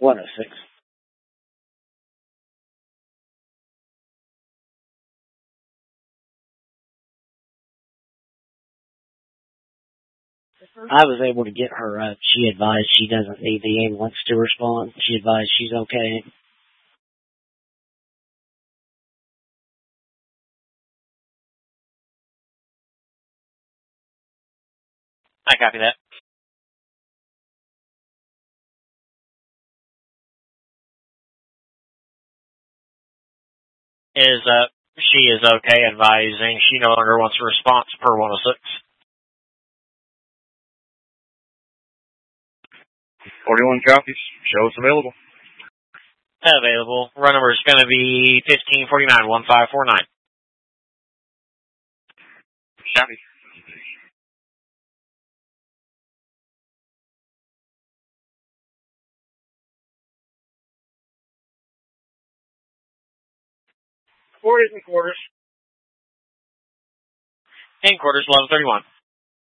106. I was able to get her up. She advised she doesn't need the ambulance to respond. She advised she's okay. I copy that. She is okay, advising she no longer wants a response per 106. 41 copies. Show us available. Available. Run number is going to be 1549, 1549. Copy. In quarters, 1131.